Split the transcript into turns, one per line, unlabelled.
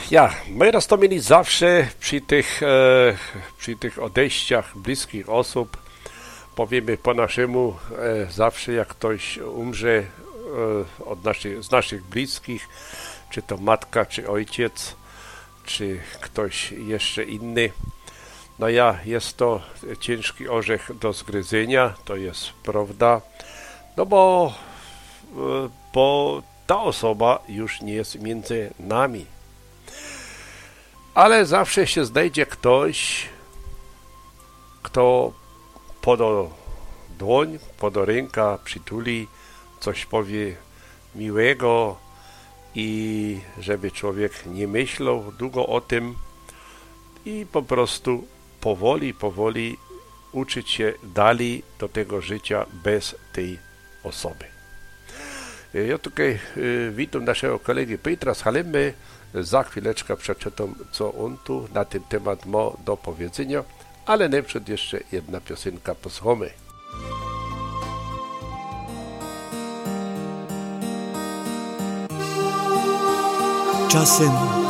Ja, my to mieli zawsze przy tych odejściach bliskich osób, powiemy po naszemu, zawsze jak ktoś umrze z naszych bliskich, czy to matka, czy ojciec, czy ktoś jeszcze inny. No ja, jest to ciężki orzech do zgryzienia, to jest prawda, no bo ta osoba już nie jest między nami. Ale zawsze się znajdzie ktoś, kto poda dłoń, poda ręka, przytuli, coś powie miłego i żeby człowiek nie myślał długo o tym i po prostu powoli uczyć się dalej do tego życia bez tej osoby. Ja tutaj witam naszego kolegi Petra z Halemby. Za chwileczkę przeczytam, co on tu na ten temat ma do powiedzenia, ale najpierw jeszcze jedna piosenka posłuchamy.
Czasem